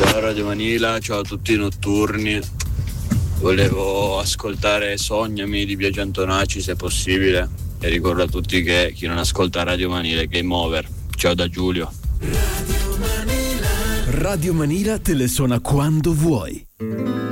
Ciao Radio Manila, ciao a tutti i notturni. Volevo ascoltare Sognami di Biagio Antonacci se possibile, e ricordo a tutti che chi non ascolta Radio Manila è game over. Ciao da Giulio. Radio Manila te le suona quando vuoi.